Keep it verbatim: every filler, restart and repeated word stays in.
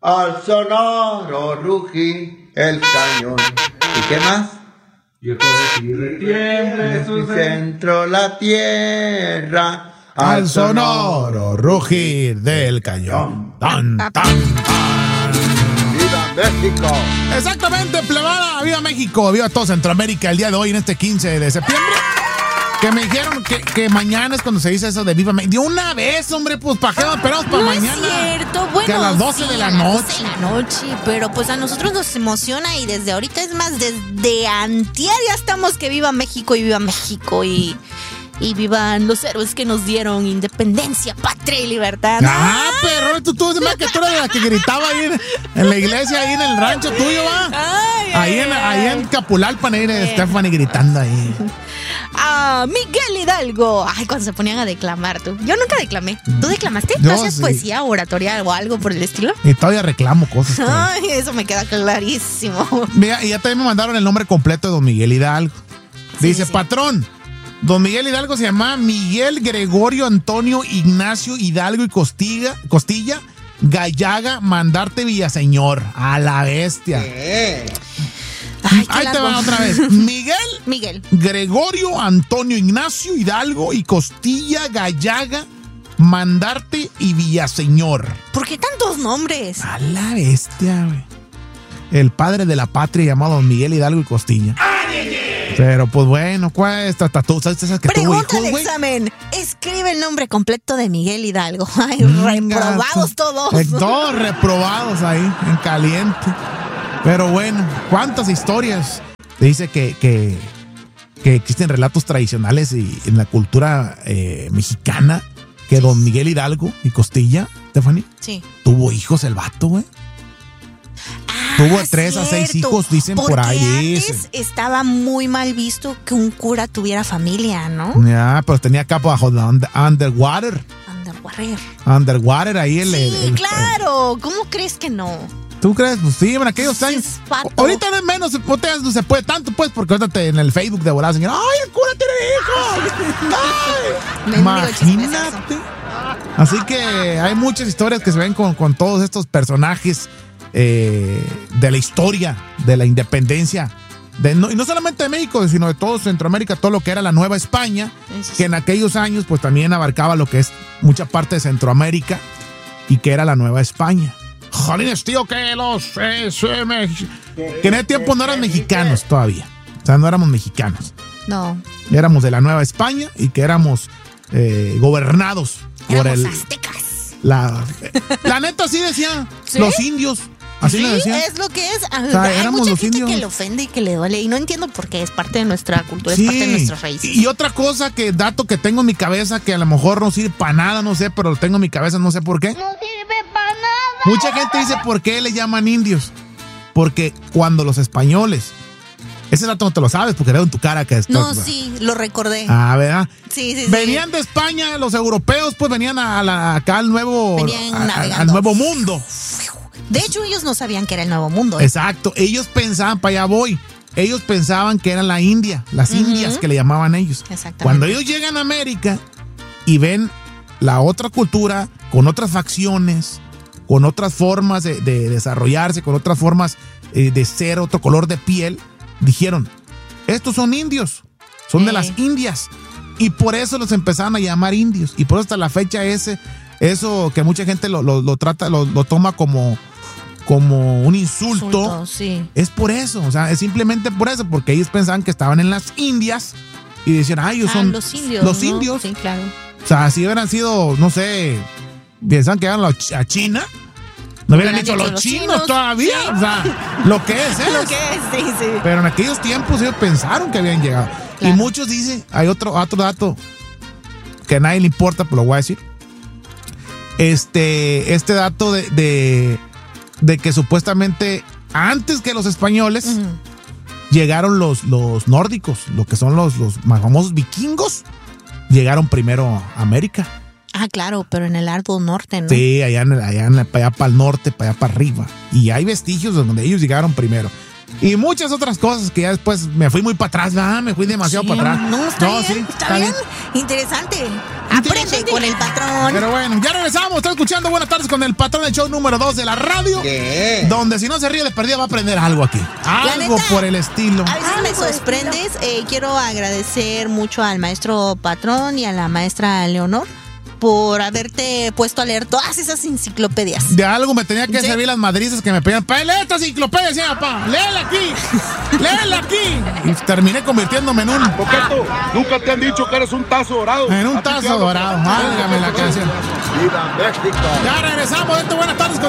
al sonoro rugir el cañón. ¿Y qué más? Yo todo si retiemble su centro la tierra, al sonoro rugir del cañón. Tan, tan, tan. ¡Viva México! Exactamente, plebada. ¡Viva México! ¡Viva todo Centroamérica! El día de hoy, en este quince de septiembre. Que me dijeron que, que mañana es cuando se dice eso de Viva México. De una vez, hombre, pues ¿para qué esperamos para no mañana? No es cierto, bueno. Que a las doce sí, de la a las noche. doce de la noche, pero pues a nosotros nos emociona y desde ahorita, es más, desde antier ya estamos que Viva México y Viva México y... Y vivan los héroes que nos dieron independencia, patria y libertad. Ah, pero tú, tú, que tú eres la que gritaba ahí en, en la iglesia, ahí en el rancho tuyo, va. Ay, ahí, ay, en, ay. ahí en Capulalpan, ahí eh. Stephanie gritando ahí. Ah, Miguel Hidalgo. Ay, cuando se ponían a declamar, tú. Yo nunca declamé. ¿Tú declamaste? ¿Tú hacías sí. poesía, oratoria o algo por el estilo? Y todavía reclamo cosas. Ay, todo. Eso me queda clarísimo. Mira, y ya también me mandaron el nombre completo de don Miguel Hidalgo. Sí, Dice, sí. patrón. Don Miguel Hidalgo se llama Miguel Gregorio Antonio Ignacio Hidalgo y Costilla, Costilla Gallaga Mandarte Villaseñor. A la bestia. Ay, Ahí te va otra vez. Miguel, Miguel Gregorio Antonio Ignacio Hidalgo y Costilla Gallaga Mandarte y Villaseñor. ¿Por qué tantos nombres? A la bestia, güey. El padre de la patria llamado Don Miguel Hidalgo y Costilla. Pero pues bueno, ¿cuál es esta tatu? ¿Sabes esas que Pregunta tuvo hijos, de examen. Escribe el nombre completo de Miguel Hidalgo. Ay, mm, reprobados todos. Eh, todos reprobados ahí, en caliente. Pero bueno, ¿cuántas historias? Dice que, que, que existen relatos tradicionales y en la cultura eh, mexicana que sí. Don Miguel Hidalgo y Costilla, Stephanie, sí. tuvo hijos el vato, güey. Tuvo de tres a seis hijos, dicen Porque por ahí. Antes estaba muy mal visto que un cura tuviera familia, ¿no? Ya, pero tenía acá bajo la under, Underwater. Underwater. Underwater, ahí el. Sí, el, el, claro. El, ¿Cómo crees que no? ¿Tú crees? Pues sí, en aquellos años. Ahorita no es menos, no se puede tanto, pues, porque ahorita te, en el Facebook de volada, señora, ¡ay, el cura tiene hijos! Imagínate. Así que hay muchas historias que se ven con, con todos estos personajes. Eh, de la historia de la independencia de, no, y no solamente de México, sino de todo Centroamérica, todo lo que era la Nueva España, sí, que en aquellos años pues también abarcaba lo que es mucha parte de Centroamérica y que era la Nueva España. Jolines, tío, que los eh, me, que en ese tiempo no eran mexicanos todavía, o sea, no éramos mexicanos, no, éramos de la Nueva España y que éramos eh, gobernados por éramos el aztecas. La, la neta sí decía, ¿sí? Los indios. Así sí, le decían. Es lo que es. O sea, hay mucha gente indios. que le ofende y que le duele. Y no entiendo por qué. Es parte de nuestra cultura, sí. Es parte de nuestras raíces. Y otra cosa, que dato que tengo en mi cabeza, que a lo mejor no sirve para nada, no sé, pero lo tengo en mi cabeza, no sé por qué. No sirve para nada. Mucha gente dice, ¿por qué le llaman indios? Porque cuando los españoles... Ese dato no te lo sabes porque veo en tu cara que esto. No, sí, lo recordé. Ah, ¿verdad? Sí, sí, venían sí. de España, los europeos, pues venían a la, acá al nuevo, venían a, al nuevo mundo. De hecho, ellos no sabían que era el nuevo mundo. ¿eh? Exacto, ellos pensaban, para allá voy, ellos pensaban que era la India, las uh-huh. indias que le llamaban ellos. Exactamente. Cuando ellos llegan a América y ven la otra cultura, con otras facciones, con otras formas de, de desarrollarse, con otras formas eh, de ser, otro color de piel, dijeron, estos son indios, son eh. de las Indias. Y por eso los empezaron a llamar indios. Y por eso hasta la fecha ese, eso que mucha gente lo, lo, lo trata, lo, lo toma como, como un insulto. insulto sí. Es por eso, o sea, es simplemente por eso, porque ellos pensaban que estaban en las Indias y decían, ah, ellos ah, son los indios. Los ¿no? indios. Sí, claro. O sea, si hubieran sido, no sé, pensaban que eran a China. No hubieran hecho los, los chinos, chinos todavía, sí. O sea, lo que es, es. Lo que es, sí, sí. Pero en aquellos tiempos ellos pensaron que habían llegado. Claro. Y muchos dicen, hay otro, otro dato que a nadie le importa, pero lo voy a decir. Este, este dato de, de, de que supuestamente antes que los españoles uh-huh. llegaron los, los nórdicos, lo que son los, los más famosos vikingos, llegaron primero a América. Ah, claro, pero en el árbol norte, ¿no? Sí, allá, en el, allá, en el, para allá para el norte, para allá para arriba. Y hay vestigios donde ellos llegaron primero. Y muchas otras cosas que ya después me fui muy para atrás, ah, me fui demasiado sí, para atrás. No, está no, bien, sí, está, está bien. bien. Interesante. Aprende con el patrón. Pero bueno, ya regresamos. Está escuchando Buenas Tardes con el Patrón, el show número dos de la radio. ¿Qué? Donde si no se ríe de perdida va a aprender algo aquí. Algo neta, por el estilo. A veces me sorprendes. Eh, quiero agradecer mucho al maestro Patrón y a la maestra Leonor por haberte puesto a leer todas esas enciclopedias. De algo me tenía que ¿Sí? servir las madrizas que me pedían. ¡Pa, lee esta enciclopedia, sí, papá! ¡Léela aquí! ¡Léela aquí! Y terminé convirtiéndome en un... Coqueto, nunca te han dicho que eres un tazo dorado. En un A ti te tazo hablo. dorado. Válgame la canción. ¡Viva México! Ya regresamos. Esto Buenas Tardes con